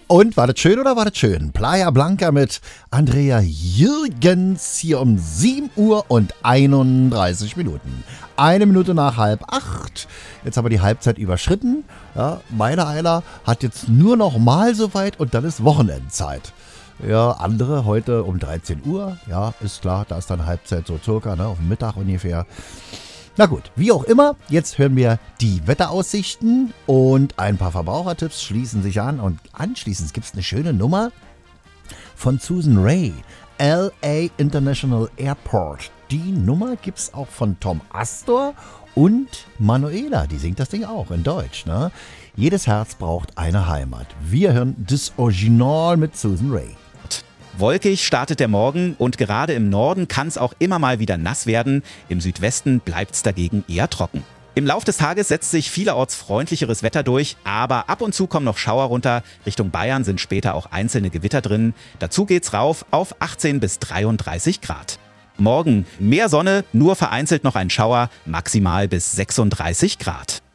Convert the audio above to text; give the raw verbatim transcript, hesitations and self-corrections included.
Und war das schön oder war das schön? Playa Blanca mit Andrea Jürgens hier um sieben Uhr und einunddreißig Minuten. Eine Minute nach halb acht. Jetzt haben wir die Halbzeit überschritten. Ja, meine einer hat jetzt nur noch mal so weit und dann ist Wochenendzeit. Ja, andere heute um dreizehn Uhr. Ja, ist klar, da ist dann Halbzeit so circa, ne, auf dem Mittag ungefähr. Na gut, wie auch immer, jetzt hören wir die Wetteraussichten und ein paar Verbrauchertipps schließen sich an. Und anschließend gibt es eine schöne Nummer von Susan Ray, L A International Airport. Die Nummer gibt es auch von Tom Astor und Manuela, die singt das Ding auch in Deutsch. Ne? Jedes Herz braucht eine Heimat. Wir hören das Original mit Susan Ray. Wolkig startet der Morgen und gerade im Norden kann es auch immer mal wieder nass werden. Im Südwesten bleibt es dagegen eher trocken. Im Lauf des Tages setzt sich vielerorts freundlicheres Wetter durch, aber ab und zu kommen noch Schauer runter. Richtung Bayern sind später auch einzelne Gewitter drin. Dazu geht's rauf auf achtzehn bis dreiunddreißig Grad. Morgen mehr Sonne, nur vereinzelt noch ein Schauer, maximal bis sechsunddreißig Grad.